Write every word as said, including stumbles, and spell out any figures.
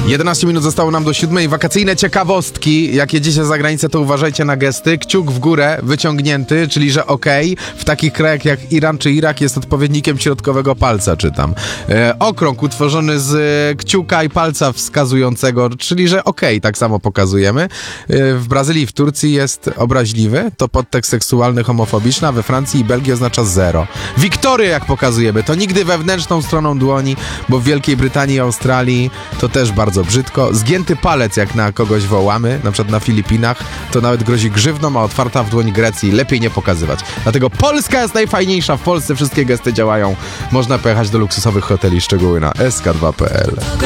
jedenaście minut zostało nam do siódmej. Wakacyjne ciekawostki. Jak jedziecie za granicę, to uważajcie na gesty. Kciuk w górę, wyciągnięty, czyli że okej. W takich krajach jak Iran czy Irak jest odpowiednikiem środkowego palca, czytam. E, okrąg utworzony z e, kciuka i palca wskazującego, czyli że okej, tak samo pokazujemy. E, w Brazylii i w Turcji jest obraźliwy, to podtekst seksualny, homofobiczny, a we Francji i Belgii oznacza zero. Wiktory, jak pokazujemy, to nigdy wewnętrzną stroną dłoni, bo w Wielkiej Brytanii i Australii to też bardzo brzydko. Zgięty palec, jak na kogoś wołamy, na przykład na Filipinach, to nawet grozi grzywną, a otwarta w dłoń Grecji lepiej nie pokazywać. Dlatego Polska jest najfajniejsza, w Polsce wszystkie gesty działają. Można pojechać do luksusowych hoteli, szczegóły na S K dwa kropka P L.